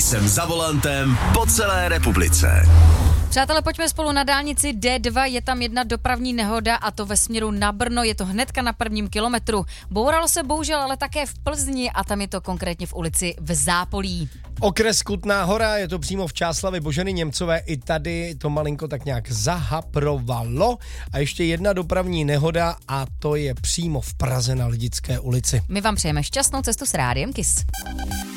Jsem za volantem po celé republice. Přátelé, pojďme spolu na dálnici D2, je tam jedna dopravní nehoda a to ve směru na Brno, je to hnedka na 1. kilometru. Bouralo se bohužel ale také v Plzni a tam je to konkrétně v ulici v Zápolí. Okres Kutná Hora, je to přímo v Čáslavi Boženy Němcové, i tady to malinko tak nějak zahaprovalo. A ještě jedna dopravní nehoda a to je přímo v Praze na Lidické ulici. My vám přejeme šťastnou cestu s Rádiem Kiss.